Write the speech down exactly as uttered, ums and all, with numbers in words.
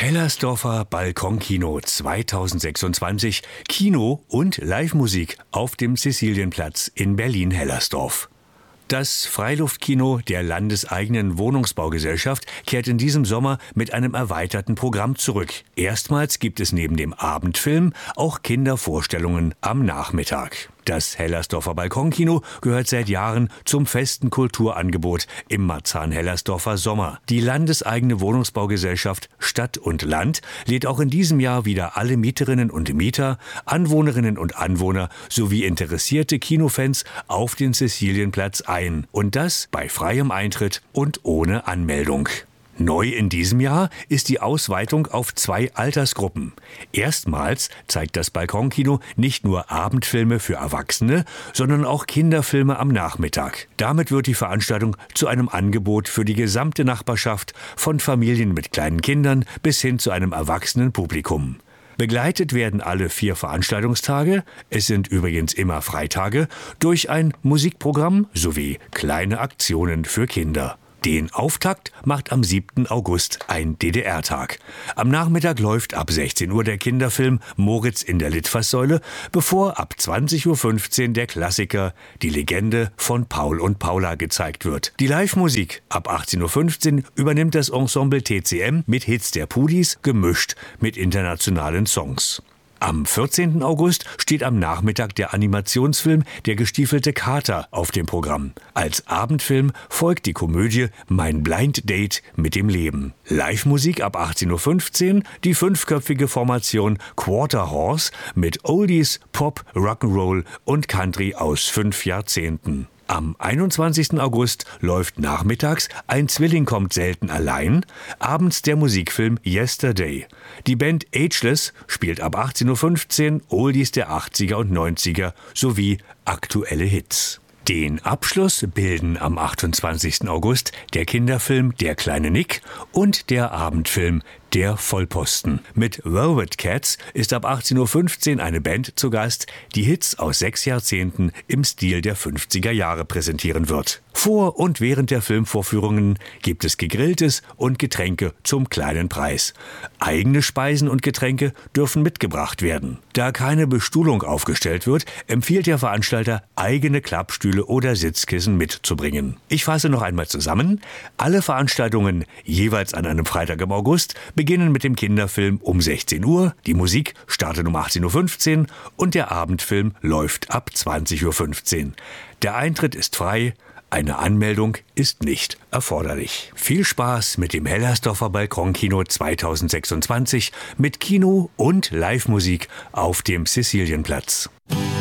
Hellersdorfer Balkonkino zweitausendsechsundzwanzig, Kino und Livemusik auf dem Cäcilienplatz in Berlin-Hellersdorf. Das Freiluftkino der landeseigenen Wohnungsbaugesellschaft kehrt in diesem Sommer mit einem erweiterten Programm zurück. Erstmals gibt es neben dem Abendfilm auch Kindervorstellungen am Nachmittag. Das Hellersdorfer Balkonkino gehört seit Jahren zum festen Kulturangebot im Marzahn-Hellersdorfer Sommer. Die landeseigene Wohnungsbaugesellschaft Stadt und Land lädt auch in diesem Jahr wieder alle Mieterinnen und Mieter, Anwohnerinnen und Anwohner sowie interessierte Kinofans auf den Cäcilienplatz ein. Und das bei freiem Eintritt und ohne Anmeldung. Neu in diesem Jahr ist die Ausweitung auf zwei Altersgruppen. Erstmals zeigt das Balkonkino nicht nur Abendfilme für Erwachsene, sondern auch Kinderfilme am Nachmittag. Damit wird die Veranstaltung zu einem Angebot für die gesamte Nachbarschaft, von Familien mit kleinen Kindern bis hin zu einem erwachsenen Publikum. Begleitet werden alle vier Veranstaltungstage, es sind übrigens immer Freitage, durch ein Musikprogramm sowie kleine Aktionen für Kinder. Den Auftakt macht am siebten August ein D D R-Tag. Am Nachmittag läuft ab sechzehn Uhr der Kinderfilm Moritz in der Litfaßsäule, bevor ab zwanzig Uhr fünfzehn der Klassiker Die Legende von Paul und Paula gezeigt wird. Die Live-Musik ab achtzehn Uhr fünfzehn übernimmt das Ensemble T C M mit Hits der Pudis, gemischt mit internationalen Songs. Am vierzehnten August steht am Nachmittag der Animationsfilm Der gestiefelte Kater auf dem Programm. Als Abendfilm folgt die Komödie Mein Blind Date mit dem Leben. Live-Musik ab achtzehn Uhr fünfzehn, die fünfköpfige Formation Quarter Horse mit Oldies, Pop, Rock'n'Roll und Country aus fünf Jahrzehnten. Am einundzwanzigsten August läuft nachmittags Ein Zwilling kommt selten allein, abends der Musikfilm Yesterday. Die Band Ageless spielt ab achtzehn Uhr fünfzehn Oldies der achtziger und neunziger sowie aktuelle Hits. Den Abschluss bilden am achtundzwanzigsten August der Kinderfilm Der kleine Nick und der Abendfilm Der Vollposten. Mit Velvet Cats ist ab achtzehn Uhr fünfzehn eine Band zu Gast, die Hits aus sechs Jahrzehnten im Stil der fünfziger Jahre präsentieren wird. Vor und während der Filmvorführungen gibt es Gegrilltes und Getränke zum kleinen Preis. Eigene Speisen und Getränke dürfen mitgebracht werden. Da keine Bestuhlung aufgestellt wird, empfiehlt der Veranstalter, eigene Klappstühle oder Sitzkissen mitzubringen. Ich fasse noch einmal zusammen. Alle Veranstaltungen, jeweils an einem Freitag im August, beginnen mit dem Kinderfilm um sechzehn Uhr, die Musik startet um achtzehn Uhr fünfzehn und der Abendfilm läuft ab zwanzig Uhr fünfzehn. Der Eintritt ist frei, eine Anmeldung ist nicht erforderlich. Viel Spaß mit dem Hellersdorfer Balkonkino zweitausendsechsundzwanzig mit Kino und Live-Musik auf dem Cäcilienplatz.